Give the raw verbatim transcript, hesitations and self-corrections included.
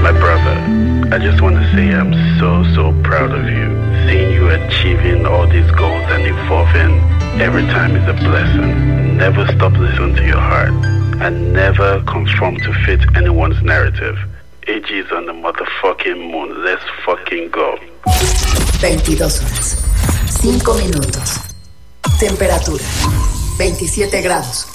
My brother, I just want to say I'm so, so proud of you. Seeing you achieving all these goals and evolving every time is a blessing. Never stop listening to your heart and never conform to fit anyone's narrative. A G is on the motherfucking moon. Let's fucking go. veintidós horas, cinco minutos. Temperatura, veintisiete grados.